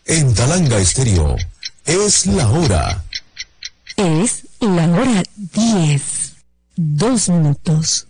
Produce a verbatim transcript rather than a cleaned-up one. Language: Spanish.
En Talanga Estéreo, es la hora. Es la hora diez, dos minutos.